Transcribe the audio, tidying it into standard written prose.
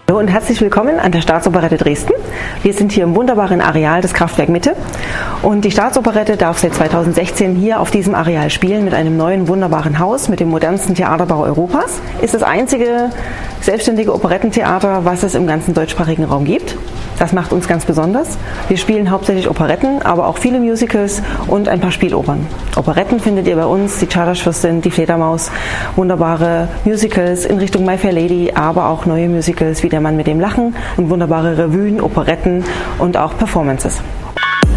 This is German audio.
Hallo und herzlich willkommen an der Staatsoperette Dresden. Wir sind hier im wunderbaren Areal des Kraftwerk Mitte und die Staatsoperette darf seit 2016 hier auf diesem Areal spielen mit einem neuen wunderbaren Haus mit dem modernsten Theaterbau Europas. Ist das einzige selbstständige Operettentheater, was es im ganzen deutschsprachigen Raum gibt. Das macht uns ganz besonders. Wir spielen hauptsächlich Operetten, aber auch viele Musicals und ein paar Spielopern. Operetten findet ihr bei uns, die Charterschwestern, die Fledermaus, wunderbare Musicals in Richtung My Fair Lady, aber auch neue Musicals wie Der Mann mit dem Lachen und wunderbare Revuen, Operetten und auch Performances.